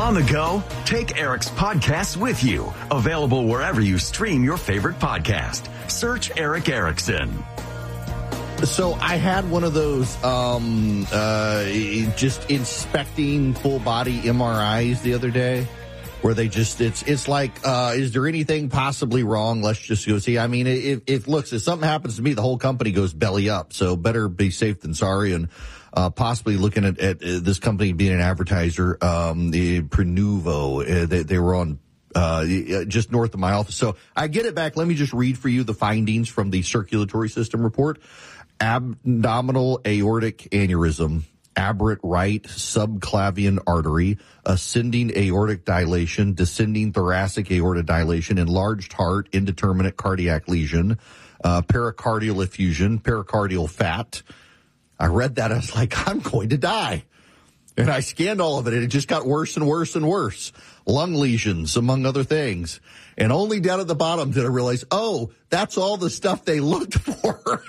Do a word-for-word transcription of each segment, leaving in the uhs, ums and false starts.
On the go, take Eric's podcast with you. Available wherever you stream your favorite podcast. Search Eric Erickson. So I had one of those um, uh, just inspecting full body M R Is the other day, where they just it's it's like uh, is there anything possibly wrong? Let's just go see. I mean, if if looks if something happens to me, the whole company goes belly up. So better be safe than sorry. And uh, possibly looking at, at this company being an advertiser, um, the Prenuvo, uh, they, they were on. Uh, just north of my office. So I get it back. Let me just read for you the findings from the circulatory system report. Abdominal aortic aneurysm, aberrant right subclavian artery, ascending aortic dilation, descending thoracic aorta dilation, enlarged heart, indeterminate cardiac lesion, uh, pericardial effusion, pericardial fat. I read that. I was like, I'm going to die. And I scanned all of it, and it just got worse and worse and worse. Lung lesions, among other things. And only down at the bottom did I realize, oh, that's all the stuff they looked for.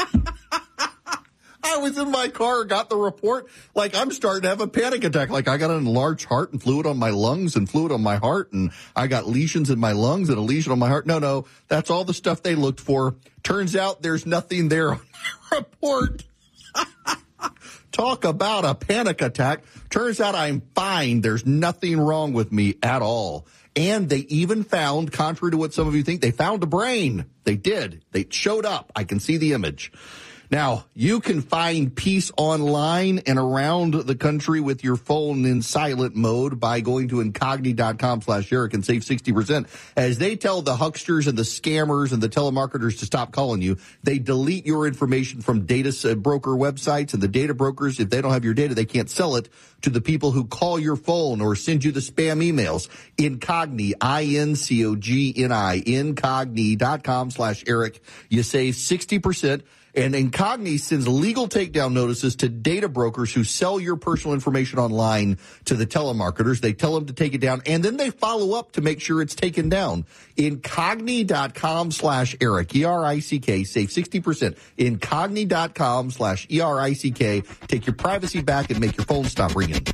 I was in my car, got the report, like I'm starting to have a panic attack. Like I got an enlarged heart and fluid on my lungs and fluid on my heart, and I got lesions in my lungs and a lesion on my heart. No, no, that's all the stuff they looked for. Turns out there's nothing there on the report. Talk about a panic attack. Turns out I'm fine. There's nothing wrong with me at all. And they even found, contrary to what some of you think, they found a brain. They did. They showed up. I can see the image. Now, you can find peace online and around the country with your phone in silent mode by going to incogni.com slash Eric and save sixty percent. As they tell the hucksters and the scammers and the telemarketers to stop calling you, they delete your information from data broker websites, and the data brokers, if they don't have your data, they can't sell it to the people who call your phone or send you the spam emails. Incogni, I N C O G N I, incogni.com slash Eric. You save sixty percent. And Incogni sends legal takedown notices to data brokers who sell your personal information online to the telemarketers. They tell them to take it down, and then they follow up to make sure it's taken down. Incogni.com slash Eric, E R I C K, save sixty percent. Incogni.com slash E R I C K. Take your privacy back and make your phone stop ringing.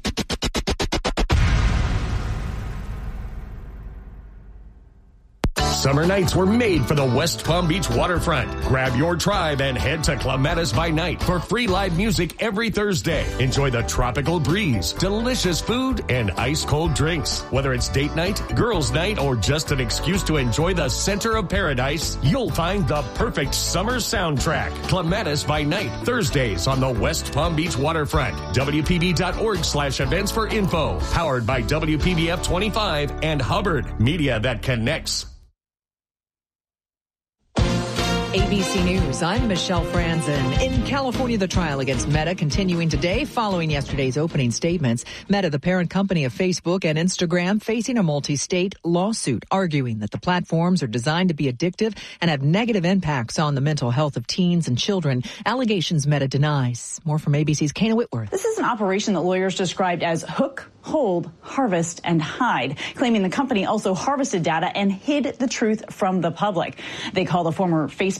Summer nights were made for the West Palm Beach waterfront. Grab your tribe and head to Clematis by Night for free live music every Thursday. Enjoy the tropical breeze, delicious food, and ice-cold drinks. Whether it's date night, girls' night, or just an excuse to enjoy the center of paradise, you'll find the perfect summer soundtrack. Clematis by Night, Thursdays on the West Palm Beach waterfront. W P B dot org slash events for info. Powered by W P B F twenty-five and Hubbard, media that connects. A B C News, I'm Michelle Franzen. In California, the trial against Meta continuing today following yesterday's opening statements. Meta, the parent company of Facebook and Instagram, facing a multi-state lawsuit arguing that the platforms are designed to be addictive and have negative impacts on the mental health of teens and children. Allegations Meta denies. More from A B C's Kana Whitworth. This is an operation that lawyers described as hook, hold, harvest, and hide, claiming the company also harvested data and hid the truth from the public. They call the former Facebook